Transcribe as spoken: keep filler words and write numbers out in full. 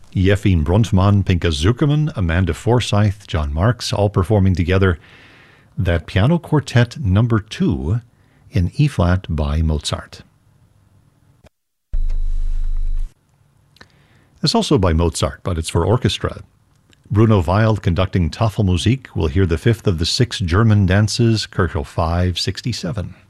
Yefim Bruntmann, Pinka Zuckerman, Amanda Forsyth, John Marks, all performing together that Piano Quartet number two in E-flat by Mozart. It's also by Mozart, but it's for orchestra. Bruno Weil conducting Tafelmusik. We'll hear the fifth of the six German dances, Kirchhoff five sixty-seven.